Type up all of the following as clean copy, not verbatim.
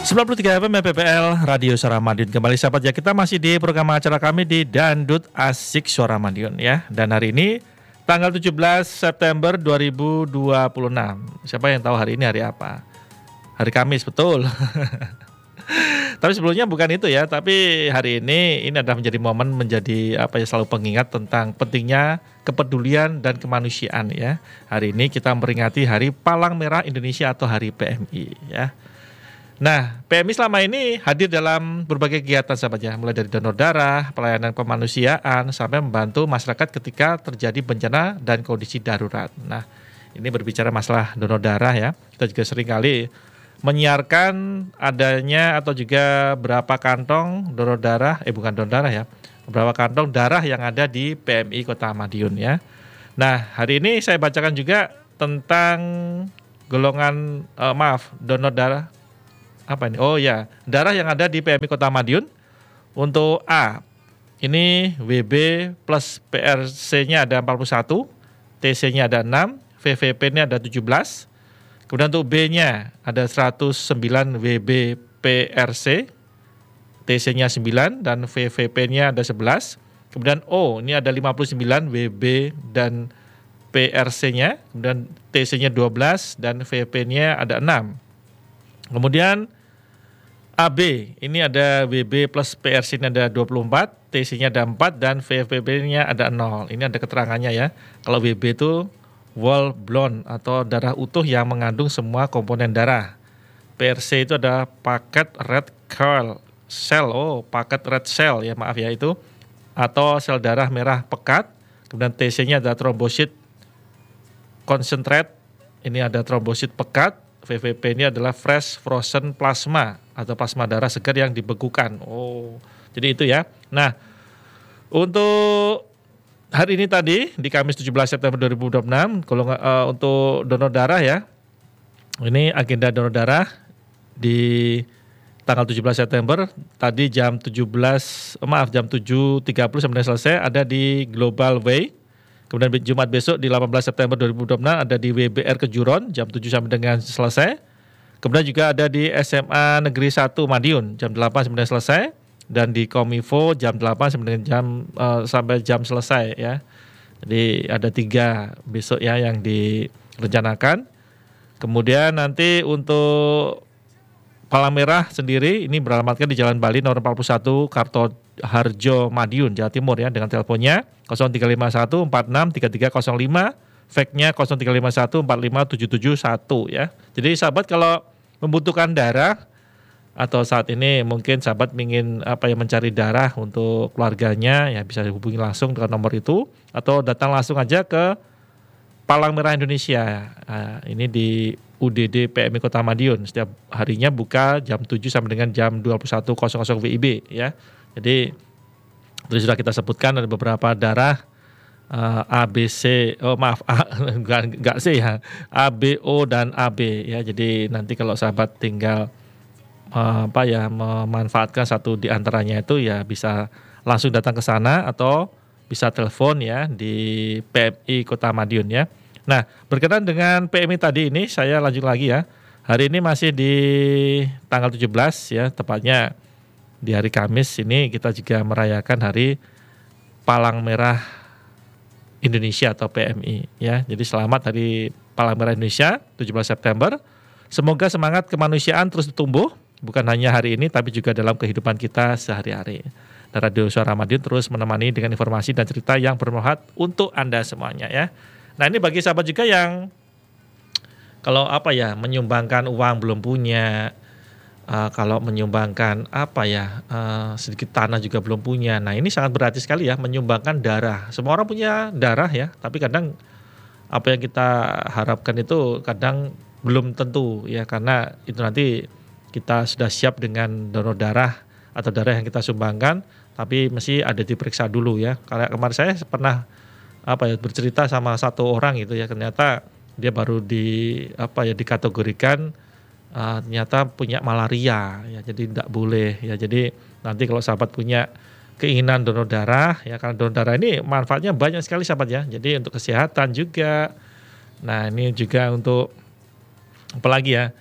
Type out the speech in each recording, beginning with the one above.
93 FM PPL Radio Suara Madiun. Kembali sahabat ya, kita masih di program acara kami di Dandut Asik Suara Madiun ya. Dan hari ini tanggal 17 September 2026. Siapa yang tahu hari ini hari apa? Hari Kamis, betul. Tapi sebelumnya bukan itu ya, tapi hari ini adalah menjadi momen, menjadi selalu pengingat tentang pentingnya kepedulian dan kemanusiaan ya. Hari ini kita memperingati Hari Palang Merah Indonesia atau Hari PMI ya. Nah, PMI selama ini hadir dalam berbagai kegiatan sahabat ya, mulai dari donor darah, pelayanan kemanusiaan, sampai membantu masyarakat ketika terjadi bencana dan kondisi darurat. Nah, ini berbicara masalah donor darah ya, kita juga seringkali menyiarkan adanya atau juga berapa kantong donor darah, bukan donor darah ya, berapa kantong darah yang ada di PMI Kota Madiun ya. Nah, hari ini saya bacakan juga tentang golongan, donor darah. Apa ini? Oh ya, darah yang ada di PMI Kota Madiun. Untuk A, ini WB plus PRC-nya ada 41, TC-nya ada 6, VVP-nya ada 17. Kemudian untuk B-nya ada 109 WB PRC, TC-nya 9 dan VVP-nya ada 11. Kemudian O, ini ada 59 WB dan PRC-nya, kemudian TC-nya 12 dan VVP-nya ada 6. Kemudian AB, ini ada WB plus PRC-nya ada 24, TC-nya ada 4, dan VVP-nya ada 0. Ini ada keterangannya ya. Kalau WB itu whole blood atau darah utuh yang mengandung semua komponen darah. PRC itu ada paket red cell, paket red cell ya, maaf ya itu. Atau sel darah merah pekat. Kemudian TC-nya ada trombosit concentrate, ini ada trombosit pekat. VVP ini adalah fresh frozen plasma atau plasma darah segar yang dibekukan. Jadi itu ya. Nah, untuk hari ini tadi di Kamis 17 September 2026 untuk donor darah ya. Ini agenda donor darah di tanggal 17 September tadi jam 7.30 sampai selesai ada di Global Way. Kemudian Jumat besok di 18 September 2026 ada di WBR Kejuron jam 7 sampai dengan selesai. Kemudian juga ada di SMA Negeri 1 Madiun jam 8 sampai dengan selesai. Dan di Kominfo jam 8 sampai dengan sampai jam selesai ya. Jadi ada 3 besok ya yang direncanakan. Kemudian nanti untuk Palang Merah sendiri ini beralamatkan di Jalan Bali nomor 41 Kartoharjo Madiun Jawa Timur ya, dengan teleponnya 0351 46 3305, fax-nya 0351 45 771 ya. Jadi sahabat kalau membutuhkan darah atau saat ini mungkin sahabat ingin mencari darah untuk keluarganya ya, bisa hubungi langsung dengan nomor itu atau datang langsung aja ke Palang Merah Indonesia. Nah, ini di UDD PMI Kota Madiun, setiap harinya buka jam 7 sampai dengan jam 21.00 WIB ya. Jadi tadi sudah kita sebutkan ada beberapa darah ABC, enggak C ya, ABO dan AB ya. Jadi nanti kalau sahabat tinggal memanfaatkan satu di antaranya itu ya bisa langsung datang ke sana atau bisa telepon ya di PMI Kota Madiun ya. Nah, berkenaan dengan PMI tadi ini saya lanjut lagi ya. Hari ini masih di tanggal 17 ya, tepatnya di hari Kamis ini kita juga merayakan Hari Palang Merah Indonesia atau PMI ya. Jadi selamat Hari Palang Merah Indonesia 17 September. Semoga semangat kemanusiaan terus tumbuh, bukan hanya hari ini tapi juga dalam kehidupan kita sehari-hari. Dan Radio Suara Madiun terus menemani dengan informasi dan cerita yang bermanfaat untuk Anda semuanya ya. Nah, ini bagi sahabat juga yang kalau menyumbangkan uang belum punya, kalau menyumbangkan sedikit tanah juga belum punya. Nah, ini sangat berarti sekali ya, menyumbangkan darah. Semua orang punya darah ya, tapi kadang apa yang kita harapkan itu kadang belum tentu ya, karena itu nanti kita sudah siap dengan donor darah atau darah yang kita sumbangkan, tapi mesti ada diperiksa dulu ya. Karena kemarin saya pernah bercerita sama satu orang gitu ya, ternyata dia baru dikategorikan ternyata punya malaria ya, jadi tidak boleh ya. Jadi nanti kalau sahabat punya keinginan donor darah ya, karena donor darah ini manfaatnya banyak sekali sahabat ya. Jadi untuk kesehatan juga. Nah, ini juga untuk apalagi ya,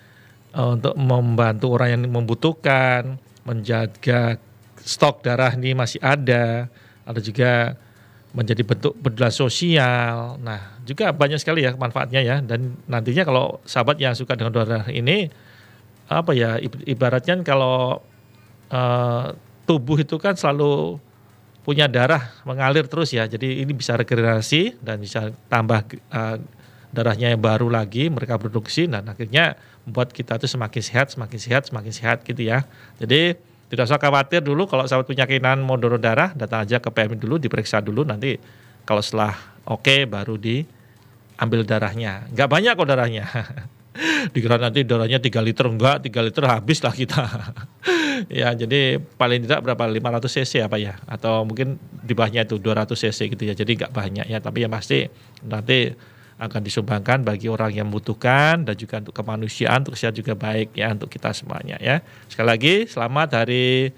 untuk membantu orang yang membutuhkan, menjaga stok darah ini masih ada juga menjadi bentuk peduli sosial. Nah, juga banyak sekali ya manfaatnya ya. Dan nantinya kalau sahabat yang suka dengan donor darah ini, apa ya, ibaratnya kalau tubuh itu kan selalu punya darah mengalir terus ya. Jadi ini bisa regenerasi dan bisa tambah darahnya yang baru lagi mereka produksi. Dan akhirnya membuat kita itu semakin sehat gitu ya. Jadi tidak usah khawatir dulu kalau sahabat punya keinginan mau donor darah, datang aja ke PMI dulu, diperiksa dulu, nanti kalau setelah oke baru diambil darahnya. Nggak banyak kok darahnya. Dikira nanti darahnya 3 liter, enggak, 3 liter habis lah kita. Ya, jadi paling tidak berapa, 500 cc apa ya, atau mungkin di bawahnya itu 200 cc gitu ya, jadi nggak banyak ya, tapi yang pasti nanti akan disumbangkan bagi orang yang membutuhkan dan juga untuk kemanusiaan, untuk sehat juga baik ya untuk kita semuanya ya. Sekali lagi selamat Hari